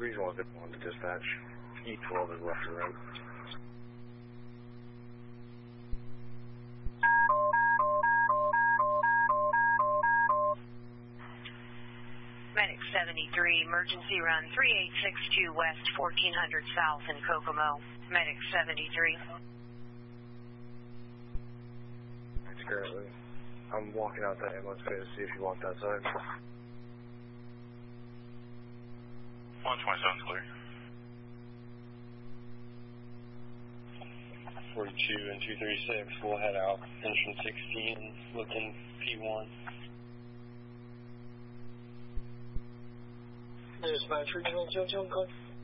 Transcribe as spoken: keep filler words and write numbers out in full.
Regional zip one to dispatch. E twelve is left of room. Medic seventy-three, emergency run three eight six two west, fourteen hundred south in Kokomo. Medic seventy-three. It's currently. I'm walking out that ambulance bay to see if you walked outside. one twenty-seven's clear. forty-two and two thirty-six, we'll head out. Entrance sixteen, looking P one. Dispatch Regional Joe Joe, go.